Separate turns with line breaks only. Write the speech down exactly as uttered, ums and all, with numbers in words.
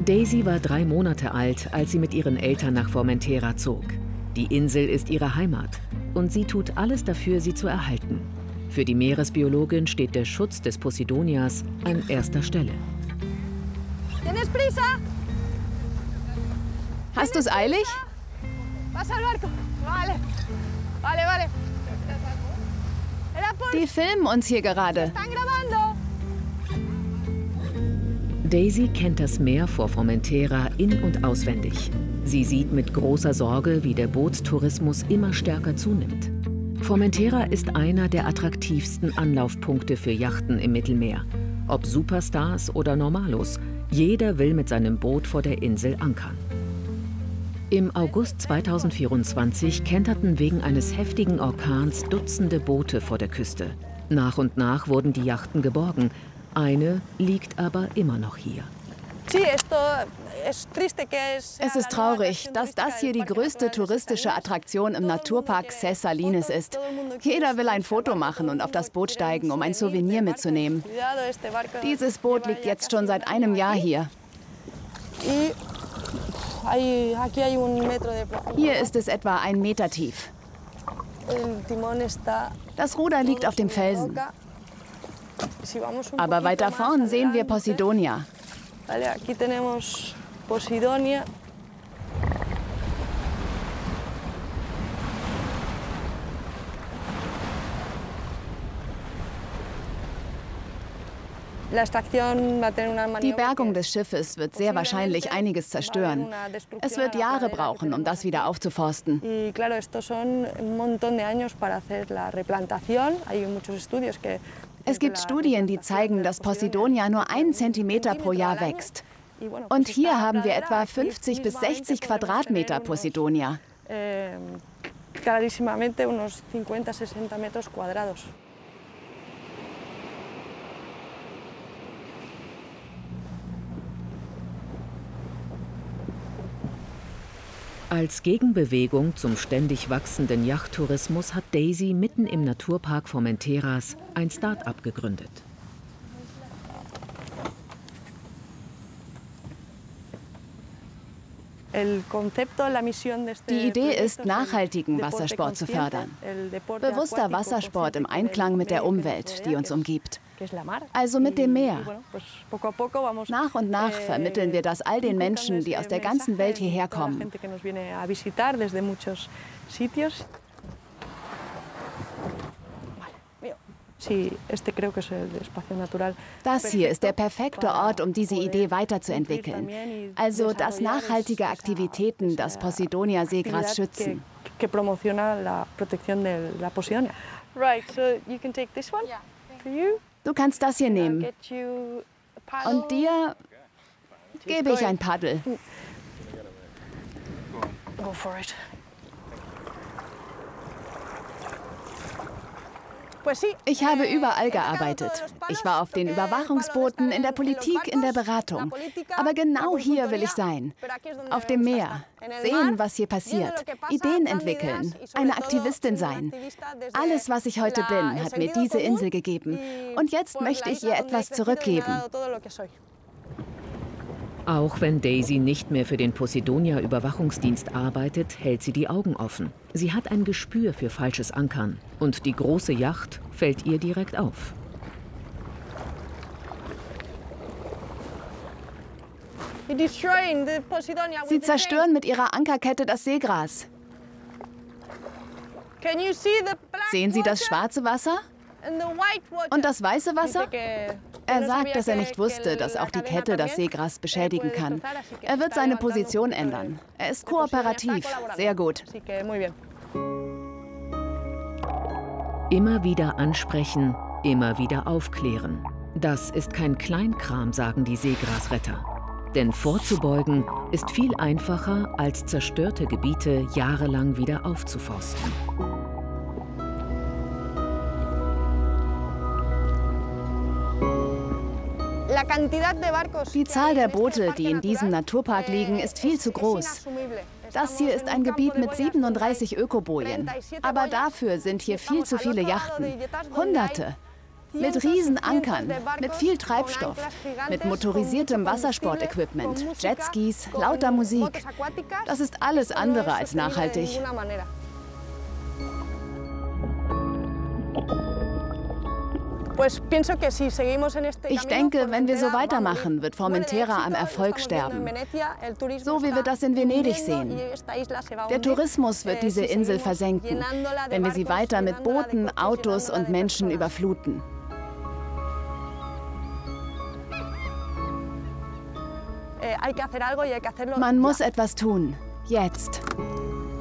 Daisy war drei Monate alt, als sie mit ihren Eltern nach Formentera zog. Die Insel ist ihre Heimat und sie tut alles dafür, sie zu erhalten. Für die Meeresbiologin steht der Schutz des Posidonias an erster Stelle.
Hast du es eilig? Die filmen uns hier gerade.
Daisy kennt das Meer vor Formentera in- und auswendig. Sie sieht mit großer Sorge, wie der Bootstourismus immer stärker zunimmt. Formentera ist einer der attraktivsten Anlaufpunkte für Yachten im Mittelmeer. Ob Superstars oder Normalos, jeder will mit seinem Boot vor der Insel ankern. Im August zweitausendvierundzwanzig kenterten wegen eines heftigen Orkans Dutzende Boote vor der Küste. Nach und nach wurden die Yachten geborgen. Eine liegt aber immer noch hier.
Es ist traurig, dass das hier die größte touristische Attraktion im Naturpark Ses Salines ist. Jeder will ein Foto machen und auf das Boot steigen, um ein Souvenir mitzunehmen. Dieses Boot liegt jetzt schon seit einem Jahr hier. Hier ist es etwa ein Meter tief. Das Ruder liegt auf dem Felsen. Aber weiter vorn sehen wir Posidonia. Die Bergung des Schiffes wird sehr wahrscheinlich einiges zerstören. Es wird Jahre brauchen, um das wieder aufzuforsten. Es gibt Studien, die zeigen, dass Posidonia nur einen Zentimeter pro Jahr wächst. Und hier haben wir etwa fünfzig bis sechzig Quadratmeter Posidonia.
Als Gegenbewegung zum ständig wachsenden Yachttourismus hat Daisy mitten im Naturpark Formenteras ein Start-up gegründet.
Die Idee ist, nachhaltigen Wassersport zu fördern. Bewusster Wassersport im Einklang mit der Umwelt, die uns umgibt. Also mit dem Meer. Nach und nach vermitteln wir das all den Menschen, die aus der ganzen Welt hierher kommen. Das hier ist der perfekte Ort, um diese Idee weiterzuentwickeln. Also, dass nachhaltige Aktivitäten das Posidonia-Seegras schützen. Du kannst das hier nehmen. Und dir gebe ich ein Paddel. Go for it. Ich habe überall gearbeitet. Ich war auf den Überwachungsbooten, in der Politik, in der Beratung. Aber genau hier will ich sein. Auf dem Meer. Sehen, was hier passiert. Ideen entwickeln. Eine Aktivistin sein. Alles, was ich heute bin, hat mir diese Insel gegeben. Und jetzt möchte ich ihr etwas zurückgeben.
Auch wenn Daisy nicht mehr für den Posidonia-Überwachungsdienst arbeitet, hält sie die Augen offen. Sie hat ein Gespür für falsches Ankern. Und die große Yacht fällt ihr direkt auf.
Sie zerstören mit ihrer Ankerkette das Seegras. Sehen Sie das schwarze Wasser? Und das weiße Wasser? Er sagt, dass er nicht wusste, dass auch die Kette das Seegras beschädigen kann. Er wird seine Position ändern. Er ist kooperativ. Sehr gut.
Immer wieder ansprechen, immer wieder aufklären. Das ist kein Kleinkram, sagen die Seegrasretter. Denn vorzubeugen ist viel einfacher, als zerstörte Gebiete jahrelang wieder aufzuforsten.
Die Zahl der Boote, die in diesem Naturpark liegen, ist viel zu groß. Das hier ist ein Gebiet mit siebenunddreißig Ökobojen. Aber dafür sind hier viel zu viele Yachten. Hunderte. Mit Riesenankern, mit viel Treibstoff, mit motorisiertem Wassersportequipment, Jetskis, lauter Musik. Das ist alles andere als nachhaltig. Ich denke, wenn wir so weitermachen, wird Formentera am Erfolg sterben. So wie wir das in Venedig sehen. Der Tourismus wird diese Insel versenken, wenn wir sie weiter mit Booten, Autos und Menschen überfluten. Man muss etwas tun. Jetzt.